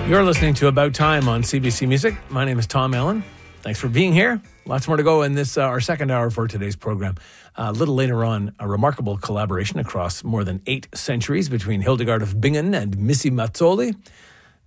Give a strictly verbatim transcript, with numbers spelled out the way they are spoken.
You're listening to About Time on C B C Music. My name is Tom Allen. Thanks for being here. Lots more to go in this, uh, our second hour for today's program. Uh, a little later on, a remarkable collaboration across more than eight centuries between Hildegard of Bingen and Missy Mazzoli.